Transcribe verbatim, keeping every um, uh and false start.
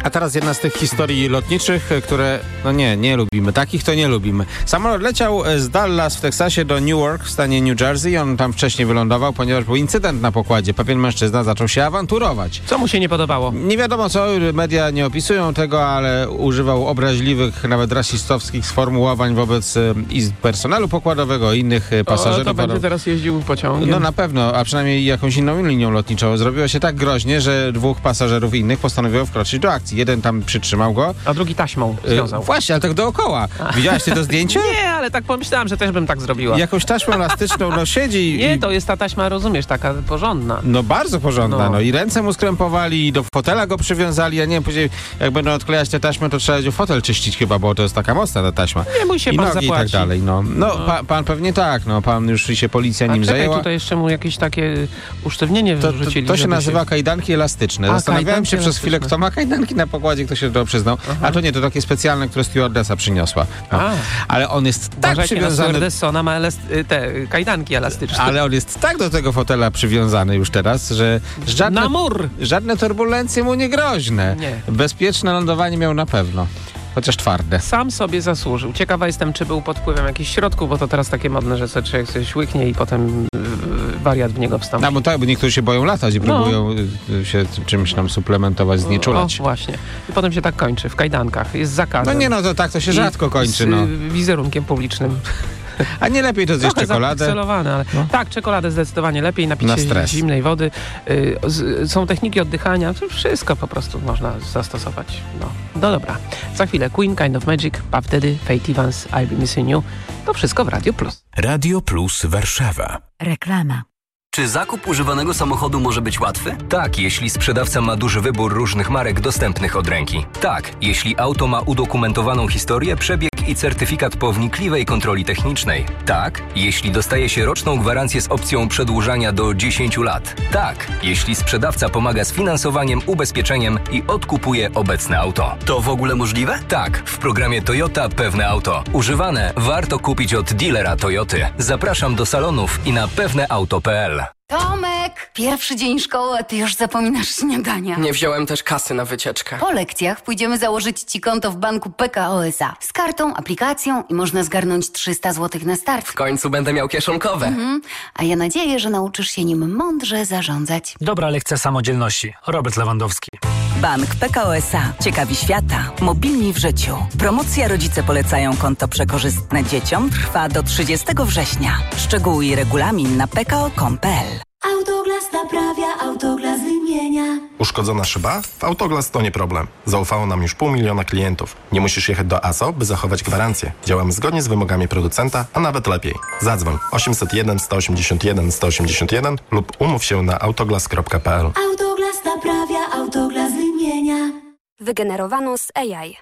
A teraz jedna z tych historii lotniczych, które, no nie, nie lubimy. Takich to nie lubimy. Samolot leciał z Dallas w Teksasie do Newark w stanie New Jersey. On tam wcześniej wylądował, ponieważ był incydent na pokładzie. Pewien mężczyzna zaczął się awanturować. Co mu się nie podobało? Nie wiadomo co, media nie opisują tego, ale używał obraźliwych, nawet rasistowskich sformułowań wobec i personelu pokładowego, i innych pasażerów. O, to będzie teraz jeździł pociągiem? No na pewno, a przynajmniej jakąś inną linią lotniczą. Zrobiło się tak groźnie, że dwóch pasażerów innych postanowiło wkroczyć do akcji. Jeden tam przytrzymał go. A drugi taśmą związał. Yy, właśnie, ale tak dookoła. A. Widziałaś ty to zdjęcie? Nie, ale tak pomyślałam, że też bym tak zrobiła. Jakąś taśmą elastyczną, no siedzi. Nie, i... to jest ta taśma, rozumiesz, taka porządna. No bardzo porządna, no. no. I ręce mu skrępowali, i do fotela go przywiązali. Ja nie wiem, później jak będą odklejać tę taśmę, to trzeba będzie fotel czyścić chyba, bo to jest taka mocna ta taśma. Nie mój się I pan nogi zapłaci. i tak dalej, no. No, no. Pa, pan pewnie tak, no. Pan już się policja nim A czekaj, zajęła. tutaj jeszcze mu jakieś takie usztywnienie to, wrzucili. To, to się nazywa się... kajdanki elastyczne. A, Zastanawiałem kajdanki się przez chwilę, elastyczne. kto ma kajdanki na pokładzie, kto się do tego przyznał. Aha. A to nie, to takie specjalne, które stewardessa przyniosła. No. Ale on jest tak Uważajcie, przywiązany... stewardessa, ona ma elast- te kajdanki elastyczne. Ale on jest tak do tego fotela przywiązany już teraz, że żadne, na mur. żadne turbulencje mu nie groźne. Nie. Bezpieczne lądowanie miał na pewno. Chociaż twarde. Sam sobie zasłużył. Ciekawa jestem, czy był pod wpływem jakichś środków, bo to teraz takie modne, że sobie człowiek coś łyknie i potem yy, wariat w niego wstąpi. No bo tak, bo niektórzy się boją latać i no. próbują y, się czymś tam suplementować, znieczulać. O, właśnie. I potem się tak kończy, w kajdankach. Jest zakazem. No nie, no to tak to się I rzadko kończy, no. Z wizerunkiem publicznym. A nie lepiej to zjeść czekoladę? ale no. Tak, czekoladę zdecydowanie lepiej, napić Na się stres. zimnej wody. Y, z, są techniki oddychania, to wszystko po prostu można zastosować. No, no dobra. Za chwilę Queen, Kind of Magic, Puff Daddy, Faith Evans, I'll Be Missing You. To wszystko w Radio Plus. Radio Plus Warszawa. Reklama. Czy zakup używanego samochodu może być łatwy? Tak, jeśli sprzedawca ma duży wybór różnych marek dostępnych od ręki. Tak, jeśli auto ma udokumentowaną historię, przebieg i certyfikat po wnikliwej kontroli technicznej. Tak, jeśli dostaje się roczną gwarancję z opcją przedłużania do dziesięciu lat. Tak, jeśli sprzedawca pomaga z finansowaniem, ubezpieczeniem i odkupuje obecne auto. To w ogóle możliwe? Tak, w programie Toyota Pewne Auto. Używane warto kupić od dealera Toyoty. Zapraszam do salonów i na pewne auto kropka pe el. Tomek, pierwszy dzień szkoły, a ty już zapominasz śniadania. Nie wziąłem też kasy na wycieczkę. Po lekcjach pójdziemy założyć ci konto w banku P K O S A. Z kartą, aplikacją i można zgarnąć trzysta złotych na start. W końcu będę miał kieszonkowe. Mhm. A ja nadzieję, że nauczysz się nim mądrze zarządzać. Dobra lekcja samodzielności. Robert Lewandowski. Bank P K O S A. Ciekawi świata. Mobilni w życiu. Promocja Rodzice polecają konto przekorzystne dzieciom trwa do trzydziestego września. Szczegóły i regulamin na p k o kropka com kropka p l. Autoglas naprawia, Autoglas wymienia. Uszkodzona szyba? W Autoglas to nie problem. Zaufało nam już pół miliona klientów. Nie musisz jechać do A S O, by zachować gwarancję. Działamy zgodnie z wymogami producenta, a nawet lepiej. Zadzwoń osiemset jeden, sto osiemdziesiąt jeden, sto osiemdziesiąt jeden lub umów się na autoglas kropka p l. Autoglas naprawia, Autoglas wymienia. Wygenerowano z A I.